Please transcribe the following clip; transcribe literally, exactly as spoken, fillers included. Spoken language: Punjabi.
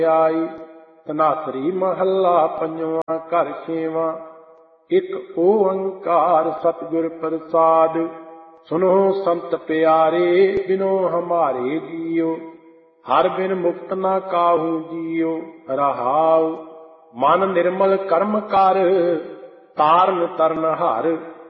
ਆਈ। ਧਨਾਸਰੀ ਮਹੱਲਾ ਪੰਜਵਾਂ। ਘਰ ਛੇਵਾਂ। ਇੱਕ ਓੰਕਾਰ ਸਤਿਗੁਰ ਪ੍ਰਸਾਦ। ਸੁਨੋ ਸੰਤ ਪਿਆਰੇ ਬਿਨੋ ਹਮਾਰੇ ਜੀਓ। ਹਰ ਬਿਨ ਮੁਕਤ ਨਾ ਕਾਹੂ ਜੀਓ। ਰਹਾਉ। ਮਨ ਨਿਰਮਲ ਕਰਮ ਕਰ ਤਾਰਨ ਤਰਨ ਹਰ।